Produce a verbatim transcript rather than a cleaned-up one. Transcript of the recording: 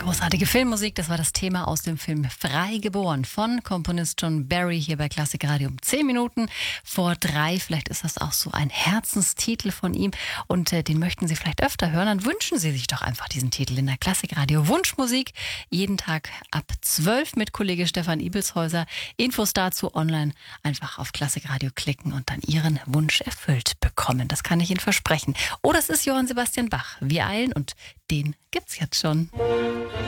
Großartige Filmmusik, das war das Thema aus dem Film Frei geboren von Komponist John Barry hier bei Klassik Radio um zehn Minuten vor drei. Vielleicht ist das auch so ein Herzenstitel von ihm und äh, den möchten Sie vielleicht öfter hören. Dann wünschen Sie sich doch einfach diesen Titel in der Klassik Radio Wunschmusik. Jeden Tag ab zwölf mit Kollege Stefan Ibelshäuser. Infos dazu online einfach auf Klassik Radio klicken und dann Ihren Wunsch erfüllt bekommen. Das kann ich Ihnen versprechen. Oder es ist Johann Sebastian Bach. Wir eilen und den gibt's jetzt schon.